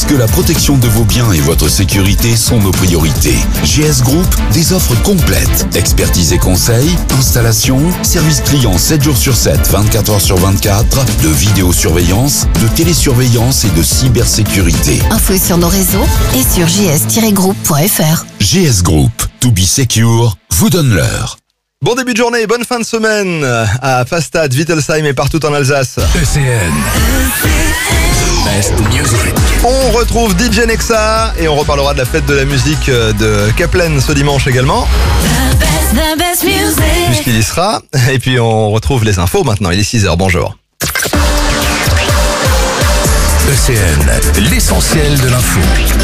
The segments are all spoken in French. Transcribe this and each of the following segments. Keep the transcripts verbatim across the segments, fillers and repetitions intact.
Parce que la protection de vos biens et votre sécurité sont nos priorités. G S Group, des offres complètes. Expertise et conseils, installation, service client sept jours sur sept, vingt-quatre heures sur vingt-quatre, de vidéosurveillance, de télésurveillance et de cybersécurité. Info sur nos réseaux et sur j s tiret group point f r. G S Group, to be secure, vous donne l'heure. Bon début de journée, bonne fin de semaine à Fastad, Wittelsheim et partout en Alsace. E C N. Best Music. On retrouve D J Nexa et on reparlera de la fête de la musique de Kaplan ce dimanche également. The best music. Puisqu'il y sera. Et puis on retrouve les infos maintenant, il est six heures, bonjour. E C N, l'essentiel de l'info.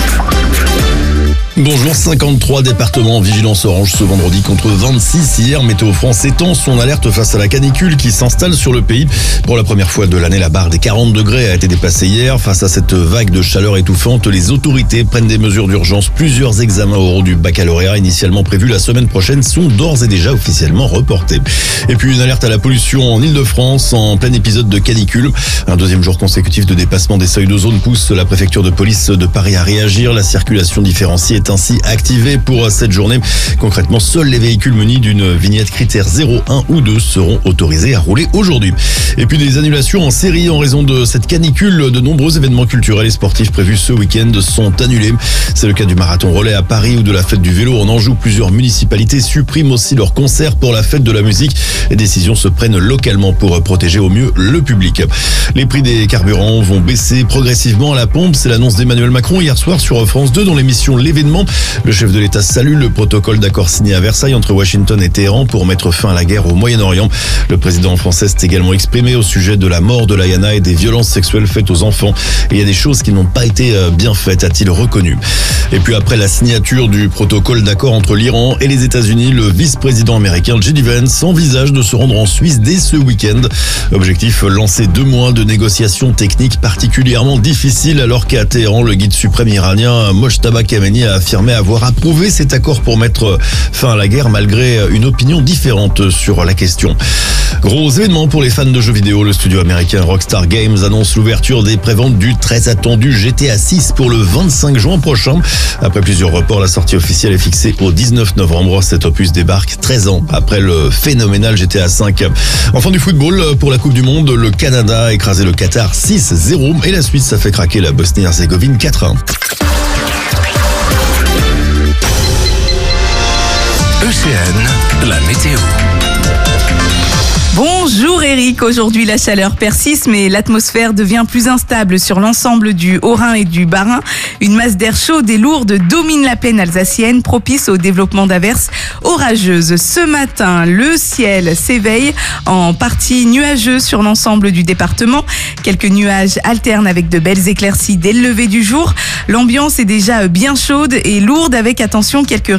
Bonjour, cinquante-trois départements en vigilance orange ce vendredi contre vingt-six hier. Météo France étend son alerte face à la canicule qui s'installe sur le pays. Pour la première fois de l'année, la barre des quarante degrés a été dépassée hier. Face à cette vague de chaleur étouffante, les autorités prennent des mesures d'urgence. Plusieurs examens oraux du baccalauréat initialement prévus la semaine prochaine sont d'ores et déjà officiellement reportés. Et puis une alerte à la pollution en Ile-de-France en plein épisode de canicule. Un deuxième jour consécutif de dépassement des seuils d'ozone pousse la préfecture de police de Paris à réagir. La circulation différenciée est ainsi activé pour cette journée. Concrètement, seuls les véhicules munis d'une vignette critère zéro, un ou deux seront autorisés à rouler aujourd'hui. Et puis des annulations en série en raison de cette canicule. De nombreux événements culturels et sportifs prévus ce week-end sont annulés. C'est le cas du marathon relais à Paris ou de la fête du vélo en Anjou. Plusieurs municipalités suppriment aussi leurs concerts pour la fête de la musique. Les décisions se prennent localement pour protéger au mieux le public. Les prix des carburants vont baisser progressivement à la pompe. C'est l'annonce d'Emmanuel Macron hier soir sur France deux dans l'émission L'événement. Le chef de l'État salue le protocole d'accord signé à Versailles entre Washington et Téhéran pour mettre fin à la guerre au Moyen-Orient. Le président français s'est également exprimé au sujet de la mort de Layana et des violences sexuelles faites aux enfants. Et il y a des choses qui n'ont pas été bien faites, a-t-il reconnu. Et puis après la signature du protocole d'accord entre l'Iran et les États-Unis, le vice-président américain J D Vance envisage de se rendre en Suisse dès ce week-end. Objectif, lancer deux mois de négociations techniques particulièrement difficiles alors qu'à Téhéran, le guide suprême iranien Mojtaba Khamenei a affirmé avoir approuvé cet accord pour mettre fin à la guerre malgré une opinion différente sur la question. Gros événement pour les fans de jeux vidéo. Le studio américain Rockstar Games annonce l'ouverture des préventes du très attendu G T A six pour le vingt-cinq juin prochain. Après plusieurs reports, la sortie officielle est fixée au dix-neuf novembre. Cet opus débarque treize ans après le phénoménal G T A cinq. Enfin du football, pour la Coupe du Monde, le Canada a écrasé le Qatar six zéro et la Suisse a fait craquer la Bosnie-Herzégovine quatre un. E C N, la météo. Bonjour Eric, aujourd'hui la chaleur persiste mais l'atmosphère devient plus instable sur l'ensemble du Haut-Rhin et du Bas-Rhin. Une masse d'air chaude et lourde domine la plaine alsacienne, propice au développement d'averses orageuses. Ce matin, le ciel s'éveille en partie nuageux sur l'ensemble du département. Quelques nuages alternent avec de belles éclaircies dès le lever du jour. L'ambiance est déjà bien chaude et lourde avec, attention, quelques